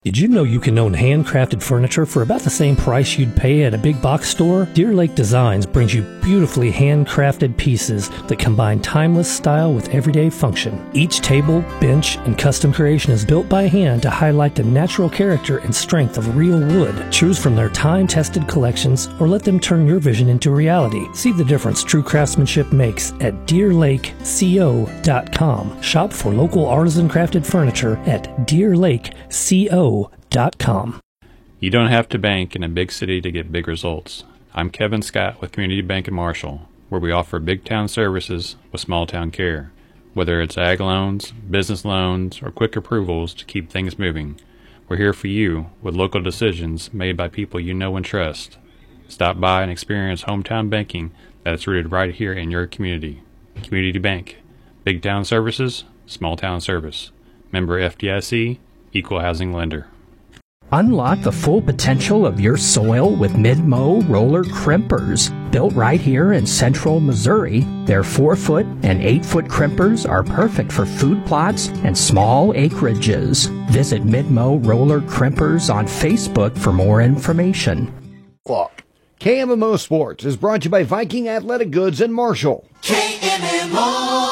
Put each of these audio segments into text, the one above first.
Did you know you can own handcrafted furniture for about the same price you'd pay at a big box store? Deer Lake Designs brings you beautifully handcrafted pieces that combine timeless style with everyday function. Each table, bench, and custom creation is built by hand to highlight the natural character and strength of real wood. Choose from their time-tested collections or let them turn your vision into reality. See the difference true craftsmanship makes at DeerLakeCO.com. Shop for local artisan crafted furniture at DeerLakeCO.com. You don't have to bank in a big city to get big results. I'm Kevin Scott with Community Bank in Marshall, where we offer big town services with small town care. Whether it's ag loans, business loans, or quick approvals to keep things moving, we're here for you with local decisions made by people you know and trust. Stop by and experience hometown banking that's rooted right here in your community. Community Bank. Big town services, small town service. Member FDIC, Equal Housing Lender. Unlock the full potential of your soil with Mid-Mow roller crimpers. Built right here in central Missouri, their 4-foot and 8-foot crimpers are perfect for food plots and small acreages. Visit Mid-Mow roller crimpers on Facebook for more information. KMMO Sports is brought to you by Viking Athletic Goods in Marshall. KMMO.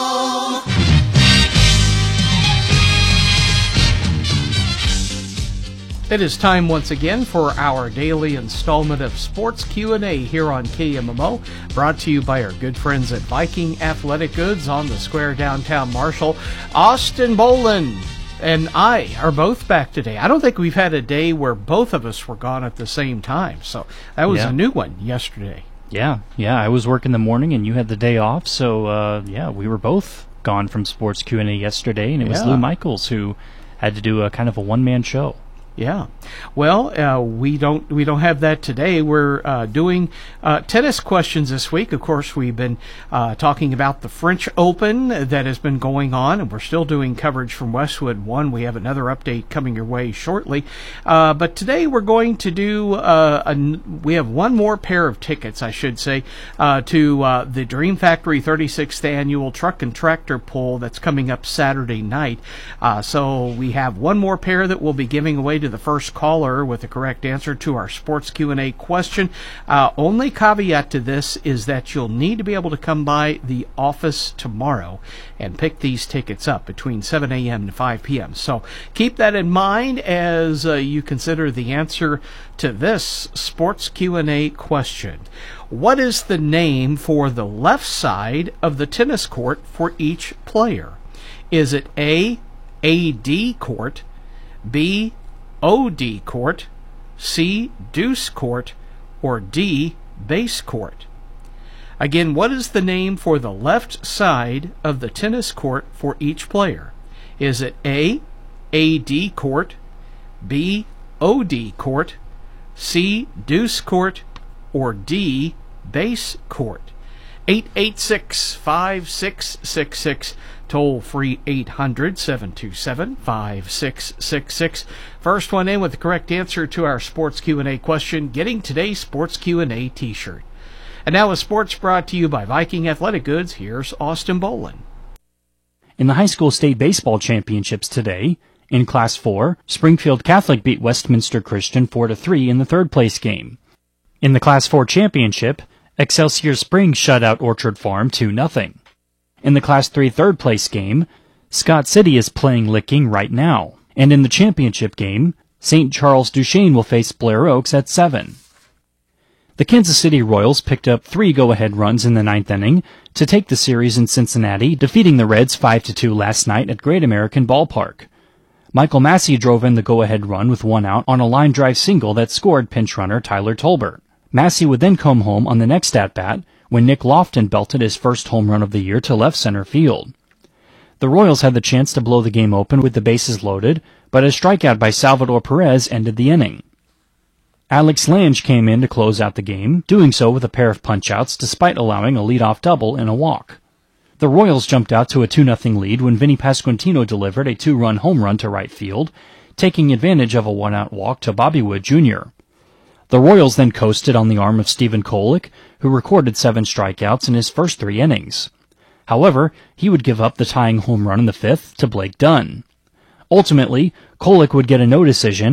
It is time once again for our daily installment of Sports Q&A here on KMMO, brought to you by our good friends at Viking Athletic Goods on the square downtown Marshall. Austin Boland and I are both back today. I don't think we've had a day where both of us were gone at the same time, so that was a new one yesterday. Yeah, I was working the morning and you had the day off, so we were both gone from Sports Q&A yesterday, and it was Lou Michaels who had to do a kind of a one-man show. Yeah. Well, we don't have that today. We're doing tennis questions this week. Of course, we've been talking about the French Open that has been going on, and we're still doing coverage from Westwood 1. We have another update coming your way shortly. But today we're going to do we have one more pair of tickets, I should say, to the Dream Factory 36th Annual Truck and Tractor Pull that's coming up Saturday night. So we have one more pair that we'll be giving away to the first caller with the correct answer to our Sports Q&A question. Only caveat to this is that you'll need to be able to come by the office tomorrow and pick these tickets up between 7 a.m. and 5 p.m. So keep that in mind as you consider the answer to this Sports Q&A question. What is the name for the left side of the tennis court for each player? Is it A, AD court, B, OD court, C, deuce court, or D, base court? Again, what is the name for the left side of the tennis court for each player? Is it A, AD court, B, OD court, C, deuce court, or D, base court? 886-5666, toll free 800-727-5666. First one in with the correct answer to our Sports Q&A question, getting today's Sports Q&A t-shirt. And now with sports brought to you by Viking Athletic Goods, here's Austin Boland. In the high school state baseball championships today, in Class 4, Springfield Catholic beat Westminster Christian 4-3 in the third place game. In the Class 4 championship, Excelsior Springs shut out Orchard Farm 2-0. In the Class 3 third place game, Scott City is playing Licking right now. And in the championship game, St. Charles Duchesne will face Blair Oaks at 7. The Kansas City Royals picked up 3 go-ahead runs in the 9th inning to take the series in Cincinnati, defeating the Reds 5-2 last night at Great American Ballpark. Michael Massey drove in the go-ahead run with 1 out on a line drive single that scored pinch runner Tyler Tolbert. Massey would then come home on the next at-bat when Nick Lofton belted his first home run of the year to left center field. The Royals had the chance to blow the game open with the bases loaded, but a strikeout by Salvador Perez ended the inning. Alex Lange came in to close out the game, doing so with a pair of punch-outs despite allowing a leadoff double and a walk. The Royals jumped out to a 2-0 lead when Vinny Pasquantino delivered a 2-run home run to right field, taking advantage of a 1-out walk to Bobby Wood Jr. The Royals then coasted on the arm of Stephen Kolek, who recorded 7 strikeouts in his first 3 innings. However, he would give up the tying home run in the 5th to Blake Dunn. Ultimately, Kolek would get a no decision